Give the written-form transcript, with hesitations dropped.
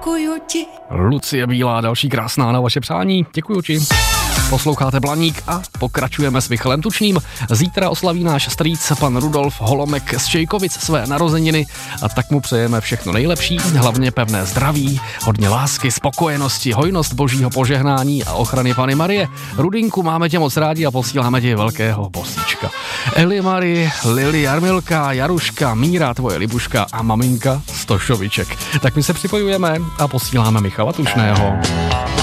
děkuju ti. Lucie Bílá, další krásná na vaše přání, děkuju ti. Posloucháte Blaník a pokračujeme s Michalem Tučným. Zítra oslaví náš strýc pan Rudolf Holomek z Čejkovic své narozeniny a tak mu přejeme všechno nejlepší, hlavně pevné zdraví, hodně lásky, spokojenosti, hojnost božího požehnání a ochrany Panny Marie. Rudinku, máme tě moc rádi a posíláme ti velkého bosíčka. Eli Marie, Lili, Jarmilka, Jaruška, Míra, tvoje Libuška a maminka Stošoviček. Tak my se připojujeme a posíláme Michala Tučného.